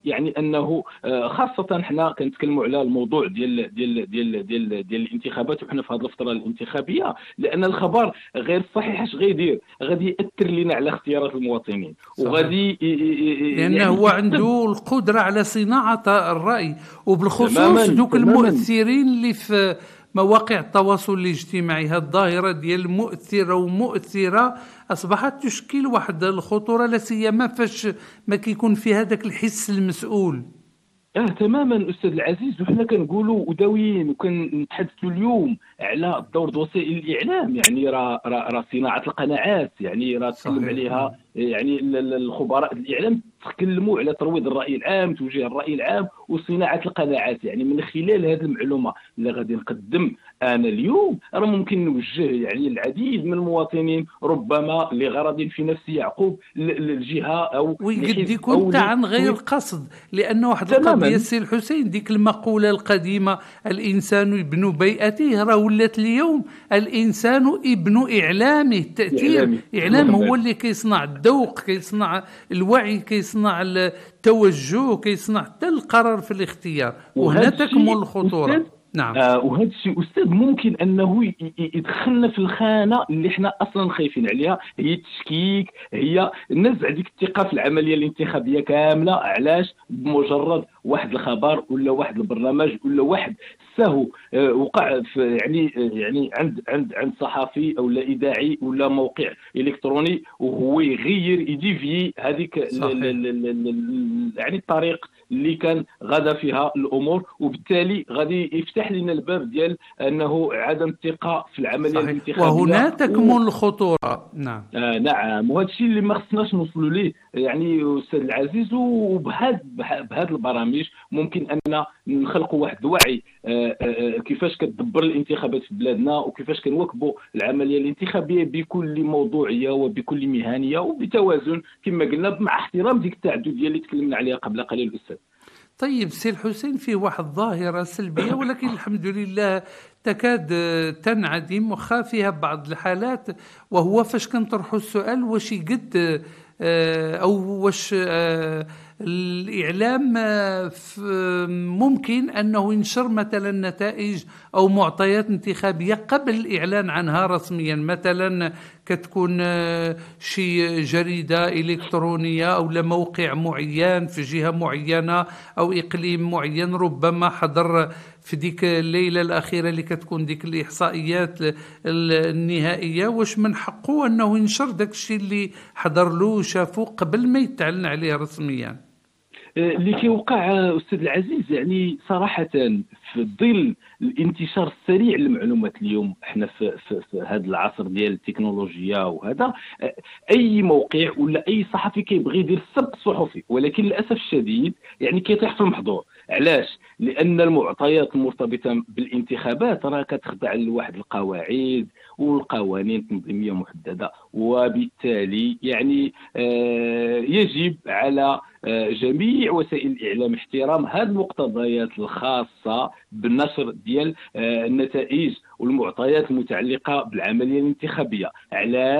يعني انه خاصه حنا كنتكلموا على الموضوع ديال الانتخابات، وحنا في هذه الفتره الانتخابيه، لان الخبر غير صحيح اش غيدير، غادي ياثر لنا على اختيارات المواطنين، صحيح. وغادي لأنه يعني هو يسبب. عنده القدرة على صناعة الرأي، وبالخصوص تماما دوك تماما. المؤثرين اللي في مواقع التواصل الاجتماعي. هذه الظاهرة ديال المؤثرة ومؤثرة أصبحت تشكل واحد الخطورة، لا سيما فاش ما كيكون في هذاك الحس المسؤول. تماما استاذ العزيز، وحنا كنقولوا وداويين وكنتحدثوا اليوم على دور وسائل الاعلام، يعني راه صناعه القناعات، يعني راه تكلم صحيح، عليها نعم. يعني الخبراء الاعلام تكلموا على ترويض الراي العام، توجيه الراي العام وصناعه القناعات. يعني من خلال هذه المعلومه اللي غادي نقدم انا اليوم، راه ممكن نوجه يعني العديد من المواطنين ربما لغرض في نفس يعقوب الجهه او ويقد لحزب يكون او تاع عن غير لتويت. قصد، لأنه واحد القضية تماما. السي الحسين، ديك المقولة القديمة الإنسان ابن بيئته، راه ولات اليوم الإنسان ابن إعلامه. التأثير، اعلامي إعلام هو تماما. اللي كيصنع الذوق، كيصنع الوعي، كيصنع التوجه، كيصنع حتى القرار في الاختيار، وهنا وهذا تكمن الشيء استاذ، الخطورة. نعم. وهذا الشيء استاذ ممكن انه يدخلنا في الخانه اللي احنا اصلا خايفين عليها، هي التشكيك، هي نزع ديك الثقه في العمليه الانتخابيه كامله. علاش؟ بمجرد واحد الخبر ولا واحد البرنامج ولا واحد سهو وقع في يعني عند صحفي او لا اذاعي ولا موقع الكتروني، وهو يغير يديفي هذيك صحيح. يعني الطريق اللي كان غدا فيها الامور، وبالتالي غادي يفتح لنا الباب ديال انه عدم الثقه في العمليه صحيح، الانتخابيه وهنا تكمن الخطورة. نعم. نعم. وهذا الشيء اللي ما خصناش نوصلوا ليه يعني استاذ العزيز. بهذه البرامج ممكن ان نخلقوا واحد الوعي كيفاش كتدبر الانتخابات في بلادنا، وكيفاش كنواكبوا العمليه الانتخابيه بكل موضوعيه وبكل مهنيه وبتوازن كما قلنا، مع احترام ديك التعدديه اللي تكلمنا عليها قبل قليل الاستاذ. طيب سي الحسين، في واحد ظاهرة سلبية ولكن الحمد لله تكاد تنعدم، وخا فيها بعض الحالات، وهو فاش كنطرحوا السؤال واش يقد أو واش الإعلام ممكن أنه ينشر مثلا نتائج أو معطيات انتخابية قبل الإعلان عنها رسميا، مثلا كتكون شي جريدة إلكترونية أو لموقع معين في جهة معينة أو إقليم معين ربما حضر في ديك الليلة الأخيرة اللي كتكون ديك الإحصائيات النهائية، واش من حقه أنه ينشر داك الشيء اللي حضر له وشافه قبل ما يتعلن عليه رسميا؟ اللي كيوقع استاذ العزيز يعني صراحه في ظل الانتشار السريع للمعلومات اليوم، احنا في هذا العصر ديال التكنولوجيا وهذا، اي موقع ولا اي صحفي كيبغي يدير السبق الصحفي، ولكن للاسف الشديد يعني كيطيح في المحظور. علاش؟ لان المعطيات المرتبطه بالانتخابات راه كتخضع لواحد القواعد والقوانين تنظيميه محدده، وبالتالي يعني يجب على جميع وسائل الاعلام احترام هذه المقتضيات الخاصه بالنشر ديال النتائج والمعطيات المتعلقه بالعمليه الانتخابيه. علاش؟